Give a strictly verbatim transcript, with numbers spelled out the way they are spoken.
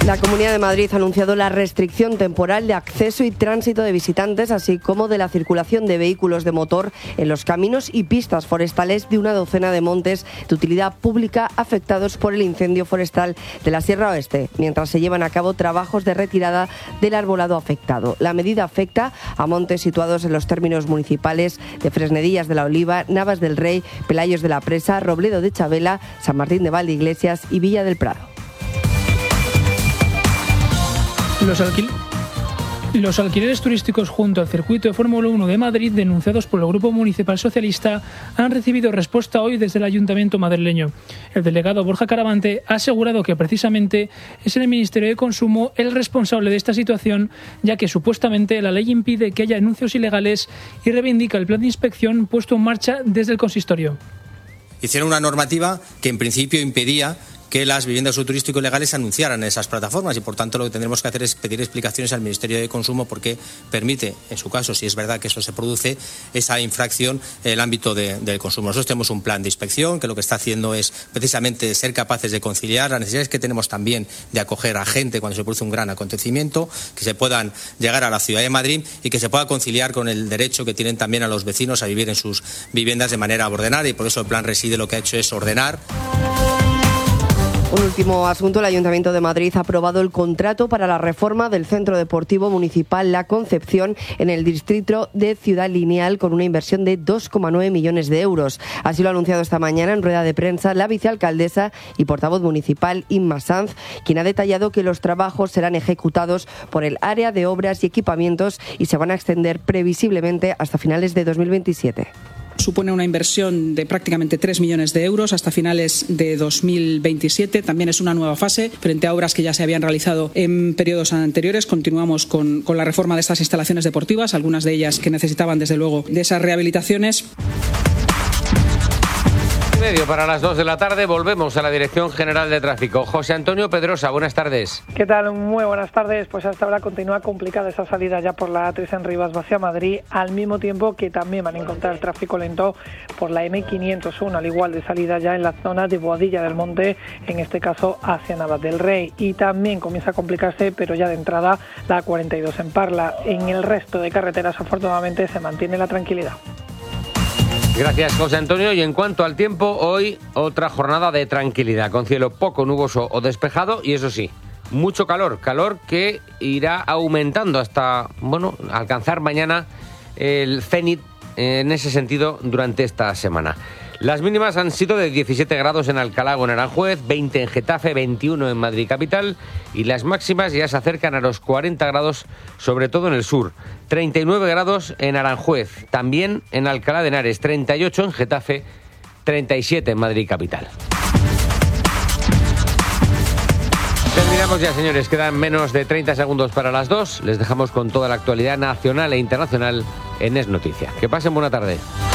La Comunidad de Madrid ha anunciado la restricción temporal de acceso y tránsito de visitantes, así como de la circulación de vehículos de motor en los caminos y pistas forestales de una docena de montes de utilidad pública afectados por el incendio forestal de la Sierra Oeste, mientras se llevan a cabo trabajos de retirada del arbolado afectado. La medida afecta a montes situados en los términos municipales de Fresnedillas de la Oliva, Navas del Rey, Pelayos de la Presa, Robledo de Chabela, San Martín de Valdeiglesias y Villa del Prado. Los, alquil- Los alquileres turísticos junto al circuito de Fórmula uno de Madrid, denunciados por el Grupo Municipal Socialista, han recibido respuesta hoy desde el Ayuntamiento madrileño. El delegado Borja Caravante ha asegurado que precisamente es el Ministerio de Consumo el responsable de esta situación, ya que supuestamente la ley impide que haya anuncios ilegales y reivindica el plan de inspección puesto en marcha desde el consistorio. Hicieron una normativa que en principio impedía que las viviendas turísticas ilegales se anunciaran en esas plataformas y, por tanto, lo que tendremos que hacer es pedir explicaciones al Ministerio de Consumo porque permite, en su caso, si es verdad que eso se produce, esa infracción en el ámbito de, del consumo. Nosotros tenemos un plan de inspección que lo que está haciendo es precisamente ser capaces de conciliar las necesidades que tenemos también de acoger a gente cuando se produce un gran acontecimiento, que se puedan llegar a la Ciudad de Madrid y que se pueda conciliar con el derecho que tienen también a los vecinos a vivir en sus viviendas de manera ordenada, y por eso el plan Reside lo que ha hecho es ordenar. Un último asunto. El Ayuntamiento de Madrid ha aprobado el contrato para la reforma del Centro Deportivo Municipal La Concepción en el distrito de Ciudad Lineal, con una inversión de dos coma nueve millones de euros. Así lo ha anunciado esta mañana en rueda de prensa la vicealcaldesa y portavoz municipal Inma Sanz, quien ha detallado que los trabajos serán ejecutados por el área de obras y equipamientos y se van a extender previsiblemente hasta finales de dos mil veintisiete. Supone una inversión de prácticamente tres millones de euros hasta finales de dos mil veintisiete. También es una nueva fase frente a obras que ya se habían realizado en periodos anteriores. Continuamos con, con la reforma de estas instalaciones deportivas, algunas de ellas que necesitaban desde luego de esas rehabilitaciones. Medio para las dos de la tarde, volvemos a la Dirección General de Tráfico. José Antonio Pedrosa, buenas tardes. ¿Qué tal? Muy buenas tardes. Pues hasta ahora continúa complicada esa salida ya por la A tres en Rivas hacia Madrid, al mismo tiempo que también van a encontrar tráfico lento por la eme quinientos uno, al igual de salida ya en la zona de Boadilla del Monte, en este caso hacia Navas del Rey. Y también comienza a complicarse, pero ya de entrada, la A cuarenta y dos en Parla. En el resto de carreteras, afortunadamente, se mantiene la tranquilidad. Gracias, José Antonio. Y en cuanto al tiempo, hoy otra jornada de tranquilidad, con cielo poco nuboso o despejado y, eso sí, mucho calor. Calor que irá aumentando hasta, bueno, alcanzar mañana el cenit en ese sentido durante esta semana. Las mínimas han sido de diecisiete grados en Alcalá o en Aranjuez, veinte en Getafe, veintiuno en Madrid capital, y las máximas ya se acercan a los cuarenta grados, sobre todo en el sur. treinta y nueve grados en Aranjuez, también en Alcalá de Henares, treinta y ocho en Getafe, treinta y siete en Madrid capital. Terminamos ya, señores. Quedan menos de treinta segundos para las dos. Les dejamos con toda la actualidad nacional e internacional en Es Noticia. Que pasen buena tarde.